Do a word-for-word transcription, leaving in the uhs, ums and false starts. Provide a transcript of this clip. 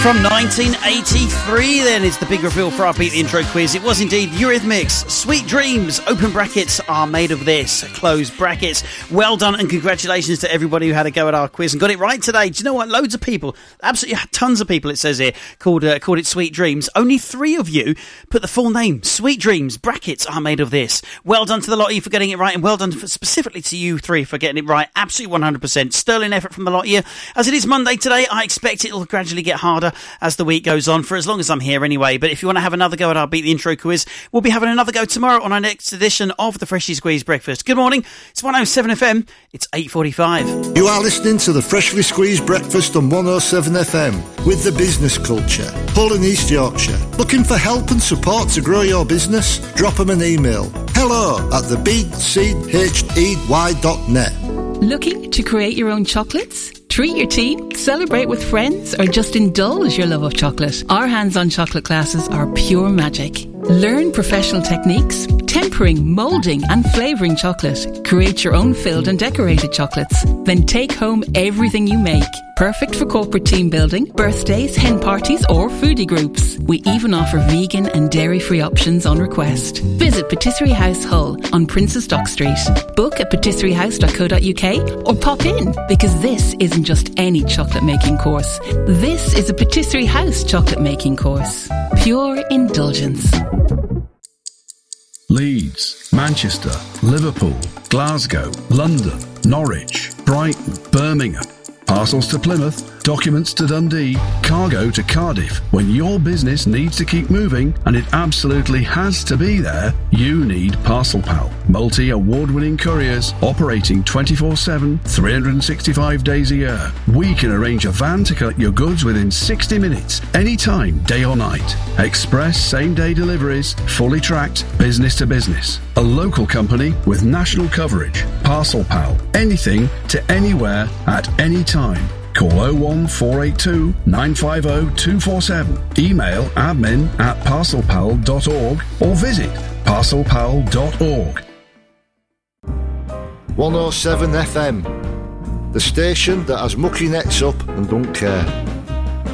From nineteen eighty-three, then, it's the big reveal for our Beat the Intro quiz. It was indeed Eurythmics. Sweet Dreams, open brackets, are made of this, close brackets. Well done, and congratulations to everybody who had a go at our quiz and got it right today. Do you know what? Loads of people, absolutely tons of people, it says here, called uh, called it Sweet Dreams. Only three of you put the full name. Sweet Dreams, brackets, are made of this. Well done to the lot of you for getting it right, and well done for, specifically to you three for getting it right. Absolutely one hundred percent. Sterling effort from the lot of you. As it is Monday today, I expect it will gradually get harder as the week goes on, for as long as I'm here anyway. But if you want to have another go at our Beat the Intro quiz, we'll be having another go tomorrow on our next edition of the Freshly Squeezed Breakfast. Good morning, it's one oh seven F M, it's eight forty-five. You are listening to the Freshly Squeezed Breakfast on one oh seven F M with the business culture. Hull in East Yorkshire. Looking for help and support to grow your business? Drop them an email. Hello at the b c h e y dot net. Looking to create your own chocolates? Treat your team, celebrate with friends, or just indulge your love of chocolate? Our hands-on chocolate classes are pure magic. Learn professional techniques, tempering, moulding and flavouring chocolate. Create your own filled and decorated chocolates. Then take home everything you make. Perfect for corporate team building, birthdays, hen parties or foodie groups. We even offer vegan and dairy-free options on request. Visit Patisserie House Hull on Princess Dock Street. Book at patisserie house dot co dot u k or pop in, because this isn't just any chocolate making course. This is a Patisserie House chocolate making course. Pure indulgence. Leeds, Manchester, Liverpool, Glasgow, London, Norwich, Brighton, Birmingham. Parcels to Plymouth, documents to Dundee, cargo to Cardiff. When your business needs to keep moving, and it absolutely has to be there, you need Parcel Pal. Multi-award-winning couriers operating twenty-four seven, three hundred sixty-five days a year. We can arrange a van to collect your goods within sixty minutes, anytime, day or night. Express same-day deliveries, fully tracked, business to business. A local company with national coverage. Parcel Pal. Anything to anywhere at any time. Call oh one four eight two, nine five oh, two four seven. Email admin at parcelpal dot org or visit parcel pal dot org. one oh seven F M, the station that has mucky necks up and don't care.